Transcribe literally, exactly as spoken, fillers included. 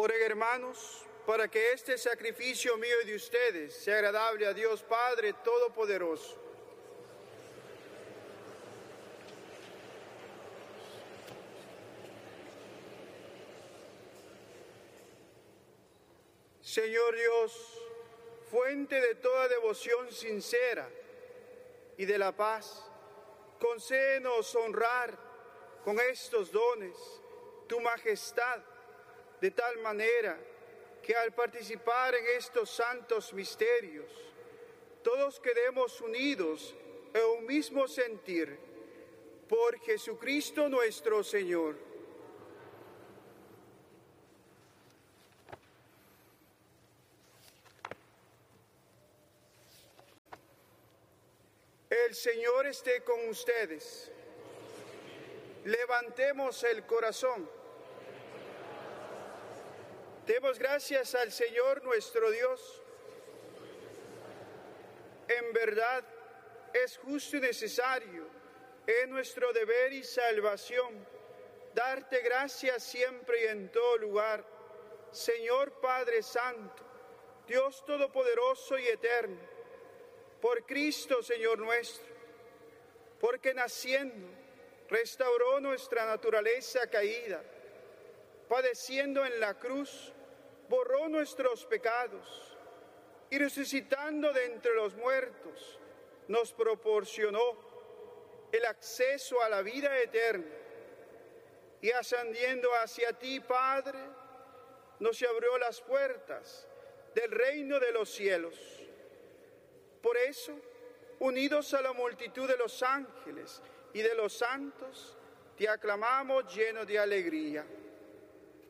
Oren, hermanos, para que este sacrificio mío y de ustedes sea agradable a Dios Padre Todopoderoso. Señor Dios, fuente de toda devoción sincera y de la paz, concédenos honrar con estos dones tu majestad, de tal manera que al participar en estos santos misterios, todos quedemos unidos en un mismo sentir, por Jesucristo nuestro Señor. El Señor esté con ustedes. Levantemos el corazón. Demos gracias al Señor nuestro Dios. En verdad, es justo y necesario, es nuestro deber y salvación, darte gracias siempre y en todo lugar, Señor Padre Santo, Dios Todopoderoso y Eterno, por Cristo, Señor nuestro, porque naciendo, restauró nuestra naturaleza caída, padeciendo en la cruz, borró nuestros pecados y resucitando de entre los muertos, nos proporcionó el acceso a la vida eterna. Y ascendiendo hacia ti, Padre, nos abrió las puertas del reino de los cielos. Por eso, unidos a la multitud de los ángeles y de los santos, te aclamamos lleno de alegría.